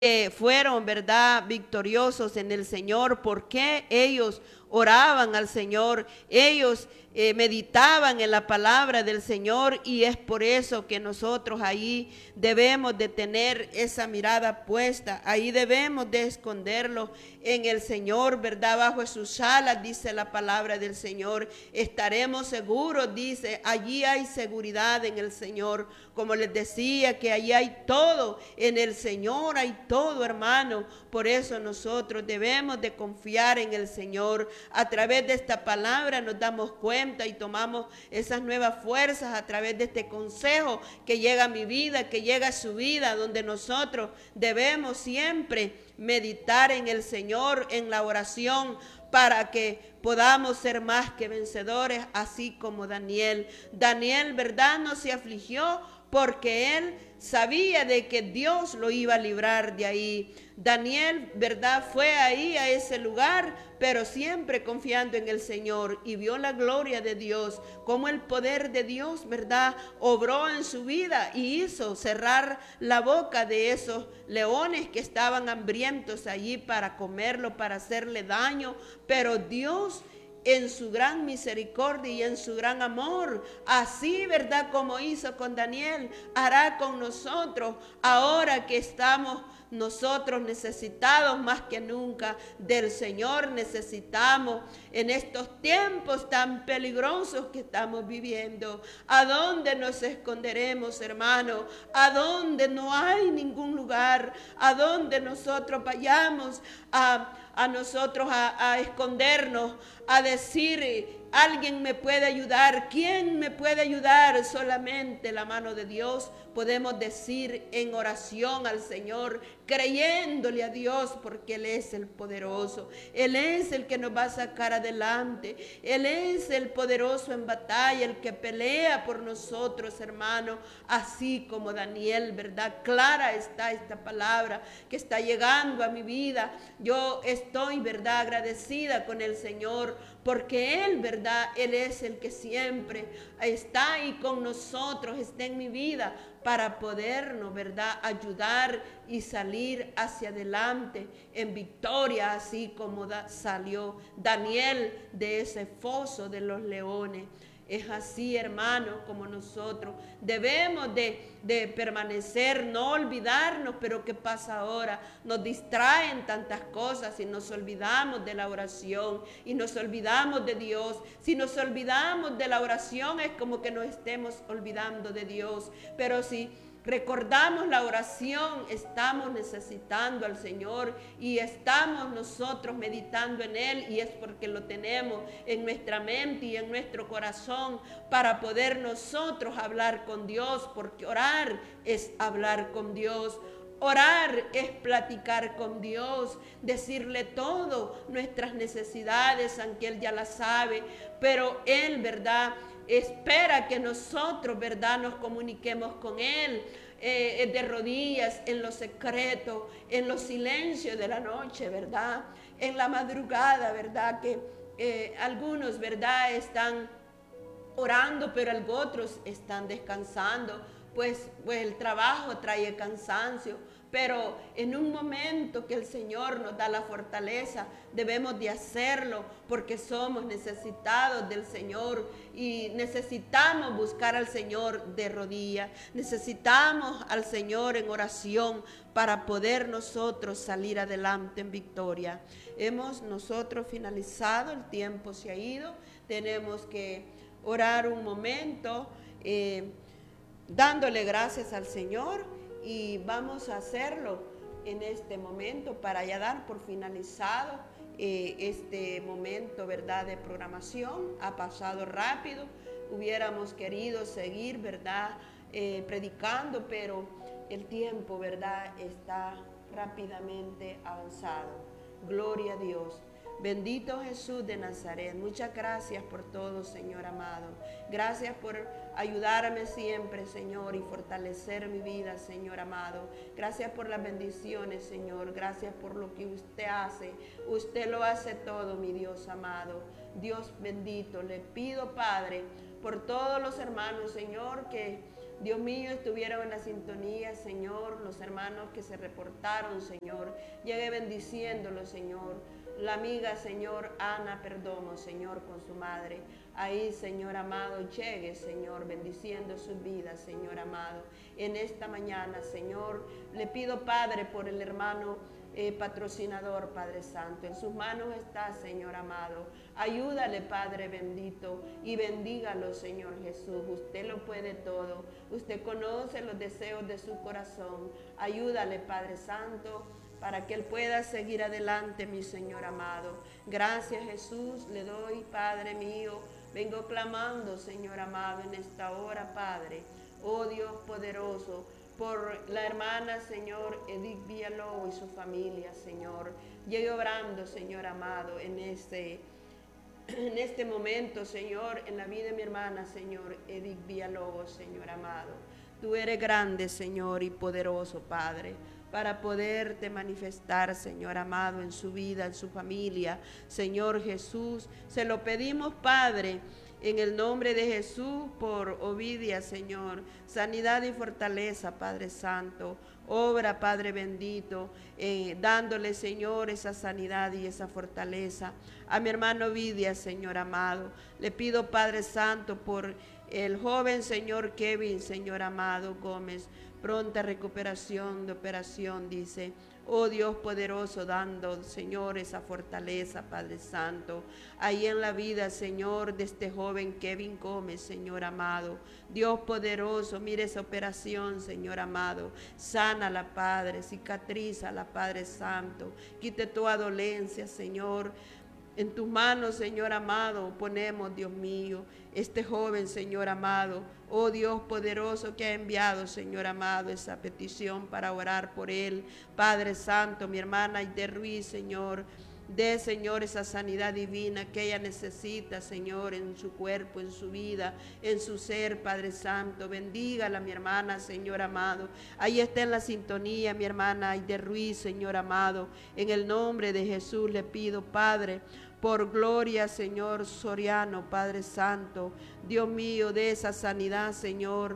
fueron, ¿verdad?, victoriosos en el Señor, porque ellos oraban al Señor, ellos meditaban en la palabra del Señor, y es por eso que nosotros ahí debemos de tener esa mirada puesta, ahí debemos de esconderlo en el Señor, ¿verdad? Bajo sus alas, dice la palabra del Señor, estaremos seguros, dice, allí hay seguridad en el Señor, como les decía, que allí hay todo, en el Señor hay todo, hermano. Por eso nosotros debemos de confiar en el Señor. A través de esta palabra nos damos cuenta y tomamos esas nuevas fuerzas a través de este consejo que llega a mi vida, que llega a su vida, donde nosotros debemos siempre meditar en el Señor, en la oración, para que podamos ser más que vencedores, así como Daniel. Daniel, ¿verdad?, no se afligió porque él sabía de que Dios lo iba a librar de ahí. Daniel, ¿verdad?, fue ahí a ese lugar, pero siempre confiando en el Señor, y vio la gloria de Dios, como el poder de Dios, ¿verdad?, obró en su vida y hizo cerrar la boca de esos leones que estaban hambrientos allí para comerlo, para hacerle daño. Pero Dios, en su gran misericordia y en su gran amor, así, ¿verdad?, como hizo con Daniel, hará con nosotros, ahora que estamos nosotros necesitados más que nunca del Señor. Necesitamos en estos tiempos tan peligrosos que estamos viviendo. ¿A dónde nos esconderemos, hermano? ¿A dónde no hay ningún lugar? ¿A dónde nosotros vayamos a nosotros a escondernos, a decir, alguien me puede ayudar? ¿Quién me puede ayudar? Solamente la mano de Dios. Podemos decir en oración al Señor, creyéndole a Dios, porque Él es el poderoso. Él es el que nos va a sacar adelante. Él es el poderoso en batalla, el que pelea por nosotros, hermano. Así como Daniel, ¿verdad? Clara está esta palabra que está llegando a mi vida. Yo estoy, ¿verdad?, agradecida con el Señor, porque Él, ¿verdad?, Él es el que siempre está ahí con nosotros, está en mi vida, para podernos, ¿verdad?, ayudar y salir hacia adelante en victoria, así como salió Daniel de ese foso de los leones. Es así, hermano, como nosotros debemos de permanecer, no olvidarnos. Pero ¿qué pasa ahora? Nos distraen tantas cosas y nos olvidamos de la oración y nos olvidamos de Dios. Si nos olvidamos de la oración, es como que nos estemos olvidando de Dios. Pero si recordamos la oración, estamos necesitando al Señor y estamos nosotros meditando en Él, y es porque lo tenemos en nuestra mente y en nuestro corazón para poder nosotros hablar con Dios, porque orar es hablar con Dios. Orar es platicar con Dios, decirle todo nuestras necesidades, aunque Él ya las sabe, pero Él, ¿verdad?, espera que nosotros, ¿verdad?, nos comuniquemos con Él de rodillas, en lo secreto, en los silencios de la noche, ¿verdad?, en la madrugada, ¿verdad?, que algunos, ¿verdad?, están orando, pero otros están descansando, pues el trabajo trae cansancio. Pero en un momento que el Señor nos da la fortaleza, debemos de hacerlo, porque somos necesitados del Señor y necesitamos buscar al Señor de rodillas. Necesitamos al Señor en oración para poder nosotros salir adelante en victoria. Hemos nosotros finalizado, el tiempo se ha ido, tenemos que orar un momento dándole gracias al Señor, y vamos a hacerlo en este momento para ya dar por finalizado este momento, ¿verdad?, de programación. Ha pasado rápido, hubiéramos querido seguir, ¿verdad?, predicando, pero el tiempo, ¿verdad?, está rápidamente avanzado. Gloria a Dios. Bendito Jesús de Nazaret, muchas gracias por todo, Señor amado. Gracias por ayudarme siempre, Señor, y fortalecer mi vida, Señor amado. Gracias por las bendiciones, Señor. Gracias por lo que usted hace. Usted lo hace todo, mi Dios amado. Dios bendito, le pido, Padre, por todos los hermanos, Señor, que Dios mío, estuvieron en la sintonía, Señor, los hermanos que se reportaron, Señor. Llegue bendiciéndolos, Señor. La amiga, Señor, Ana Perdomo, Señor, con su madre. Ahí, Señor amado, llegue, Señor, bendiciendo sus vidas, Señor amado. En esta mañana, Señor, le pido, Padre, por el hermano patrocinador, Padre Santo. En sus manos está, Señor amado. Ayúdale, Padre bendito, y bendígalo, Señor Jesús. Usted lo puede todo. Usted conoce los deseos de su corazón. Ayúdale, Padre Santo, para que Él pueda seguir adelante, mi Señor amado. Gracias, Jesús, le doy, Padre mío. Vengo clamando, Señor amado, en esta hora, Padre. Oh Dios poderoso, por la hermana, Señor, Edith Villalobos y su familia, Señor. Llegue obrando, Señor amado, en este momento, Señor, en la vida de mi hermana, Señor, Edith Villalobos, Señor amado. Tú eres grande, Señor, y poderoso, Padre, para poderte manifestar, Señor amado, en su vida, en su familia. Señor Jesús, se lo pedimos, Padre, en el nombre de Jesús, por Ovidia, Señor, sanidad y fortaleza, Padre Santo. Obra, Padre bendito, dándole, Señor, esa sanidad y esa fortaleza. A mi hermano Ovidia, Señor amado, le pido, Padre Santo, por el joven, Señor Kevin, Señor amado Gómez, pronta recuperación de operación, dice. Oh Dios poderoso, dando, Señor, esa fortaleza, Padre Santo, ahí en la vida, Señor, de este joven Kevin Gómez, Señor amado. Dios poderoso, mire esa operación, Señor amado. Sánala, Padre, cicatrízala, Padre Santo. Quite toda dolencia, Señor. En tus manos, Señor amado, ponemos, Dios mío, este joven, Señor amado. Oh Dios poderoso, que ha enviado, Señor amado, esa petición para orar por él. Padre Santo, mi hermana Aide Ruiz, Señor, dé, Señor, esa sanidad divina que ella necesita, Señor, en su cuerpo, en su vida, en su ser, Padre Santo. Bendígala, mi hermana, Señor amado. Ahí está en la sintonía, mi hermana Aide Ruiz, Señor amado. En el nombre de Jesús le pido, Padre, por Gloria, Señor Soriano, Padre Santo. Dios mío, de esa sanidad, Señor.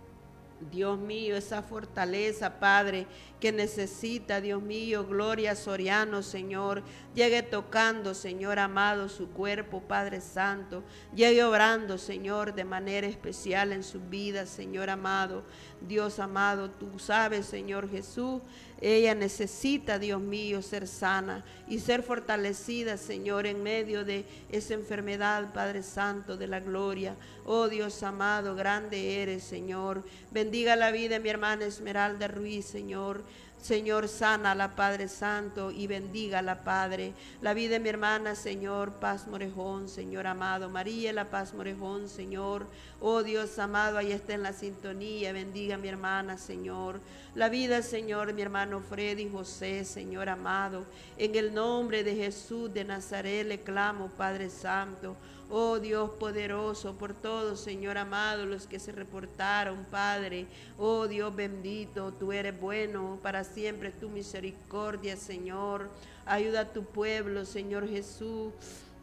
Dios mío, esa fortaleza, Padre, que necesita, Dios mío, Gloria Soriano, Señor. Llegue tocando, Señor amado, su cuerpo, Padre Santo. Llegue obrando, Señor, de manera especial en su vida, Señor amado. Dios amado, tú sabes, Señor Jesús, ella necesita, Dios mío, ser sana y ser fortalecida, Señor, en medio de esa enfermedad, Padre Santo, de la gloria. Oh Dios amado, grande eres, Señor. Bendiga la vida de mi hermana Esmeralda Ruiz, Señor. Señor, sánala, Padre Santo, y bendígala, Padre. La vida de mi hermana, Señor, Paz Morejón, Señor amado. María La Paz Morejón, Señor. Oh Dios amado, ahí está en la sintonía. Bendiga a mi hermana, Señor. La vida, Señor, mi hermano Freddy José, Señor amado. En el nombre de Jesús de Nazaret le clamo, Padre Santo. Oh Dios poderoso, por todos, Señor amado, los que se reportaron, Padre. Oh Dios bendito, tú eres bueno, para siempre tu misericordia, Señor. Ayuda a tu pueblo, Señor Jesús.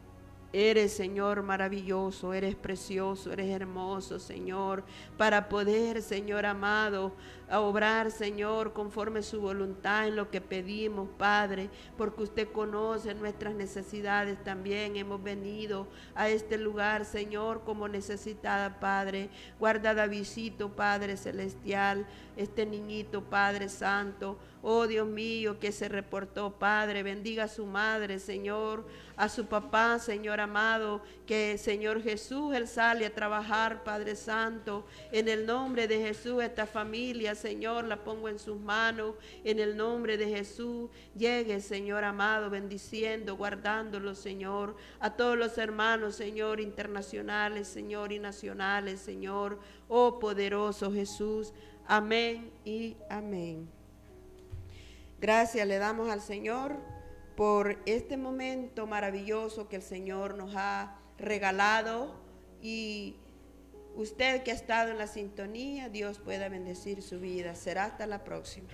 Eres, Señor, maravilloso, eres precioso, eres hermoso, Señor, para poder, Señor amado, a obrar, Señor, conforme su voluntad en lo que pedimos, Padre, porque usted conoce nuestras necesidades también. Hemos venido a este lugar, Señor, como necesitada, Padre. Guarda a Davidcito, Padre celestial, este niñito, Padre santo. Oh Dios mío, que se reportó, Padre, bendiga a su madre, Señor, a su papá, Señor amado, que Señor Jesús, Él sale a trabajar, Padre Santo, en el nombre de Jesús, esta familia, Señor, la pongo en sus manos, en el nombre de Jesús, llegue, Señor amado, bendiciendo, guardándolo, Señor, a todos los hermanos, Señor, internacionales, Señor, y nacionales, Señor, oh poderoso Jesús, amén y amén. Gracias le damos al Señor por este momento maravilloso que el Señor nos ha regalado, y usted que ha estado en la sintonía, Dios pueda bendecir su vida. Será hasta la próxima.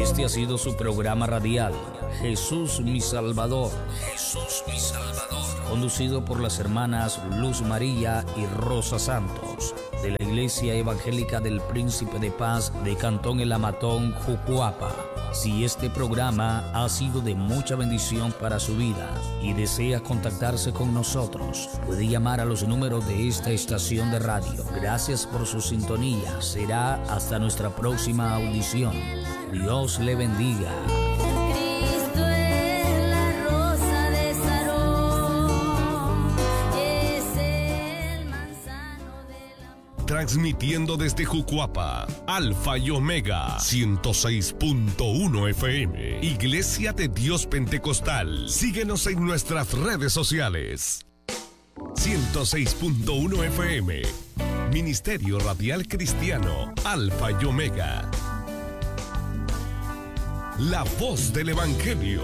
Este ha sido su programa radial, Jesús mi Salvador. Conducido por las hermanas Luz María y Rosa Santos, de la Iglesia Evangélica del Príncipe de Paz de Cantón El Amatón, Jucuapa. Si este programa ha sido de mucha bendición para su vida y desea contactarse con nosotros, puede llamar a los números de esta estación de radio. Gracias por su sintonía. Será hasta nuestra próxima audición. Dios le bendiga. Transmitiendo desde Jucuapa, Alfa y Omega, 106.1 FM, Iglesia de Dios Pentecostal. Síguenos en nuestras redes sociales. 106.1 FM, Ministerio Radial Cristiano, Alfa y Omega. La voz del Evangelio.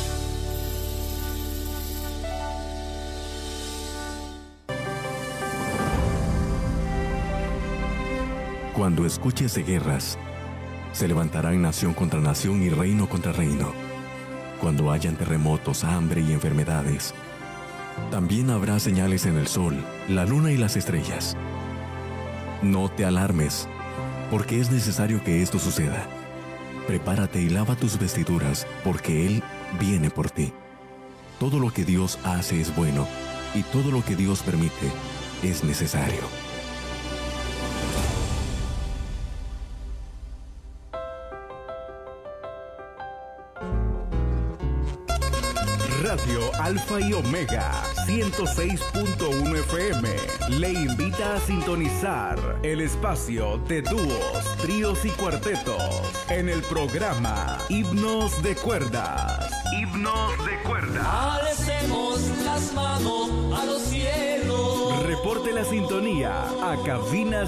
Cuando escuches de guerras, se levantarán nación contra nación y reino contra reino. Cuando hayan terremotos, hambre y enfermedades, también habrá señales en el sol, la luna y las estrellas. No te alarmes, porque es necesario que esto suceda. Prepárate y lava tus vestiduras, porque Él viene por ti. Todo lo que Dios hace es bueno, y todo lo que Dios permite es necesario. Radio Alfa y Omega 106.1 FM le invita a sintonizar el espacio de dúos, tríos y cuartetos en el programa Himnos de Cuerdas. Himnos de Cuerdas. Alcemos las manos a los cielos. Reporte la sintonía a cabinas